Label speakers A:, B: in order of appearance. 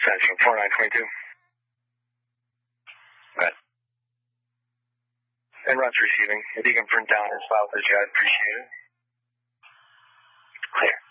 A: Central, 4922. Right. And Russ receiving. If you can print down his file, I appreciate it. Clear.